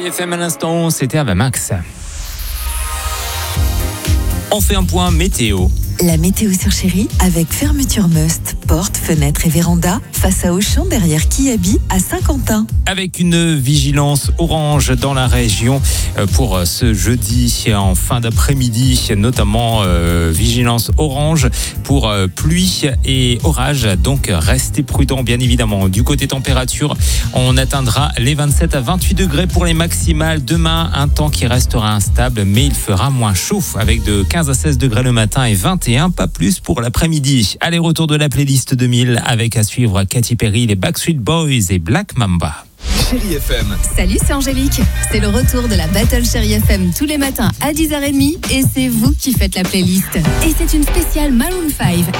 Chérie FM à l'instant, c'était Avamax. On fait un point météo. La météo sur Chérie avec Fermeture Must, portes, fenêtres et véranda face à Auchan derrière Kiabi à Saint-Quentin. Avec une vigilance orange dans la région pour ce jeudi en fin d'après-midi, notamment vigilance orange pour pluie et orage. Donc restez prudents bien évidemment. Du côté température, on atteindra les 27 à 28 degrés pour les maximales. Demain, un temps qui restera instable, mais il fera moins chaud avec de 15 à 16 degrés le matin et 21, pas plus pour l'après-midi. Allez, retour de la playlist 2000 avec à suivre Katy Perry, les Backstreet Boys et Black Mamba. Chérie FM. Salut, c'est Angélique. C'est le retour de la Battle Chérie FM tous les matins à 10h30 et c'est vous qui faites la playlist. Et c'est une spéciale Maroon 5